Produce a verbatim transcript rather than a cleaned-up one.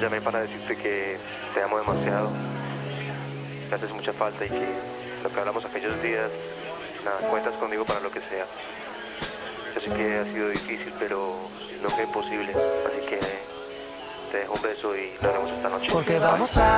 llamé para decirte que te amo demasiado, me haces mucha falta y que lo que hablamos aquellos días, nada, cuentas conmigo para lo que sea. Yo sé que ha sido difícil, pero nunca imposible, así que te dejo un beso y lo haremos esta noche. Porque vamos a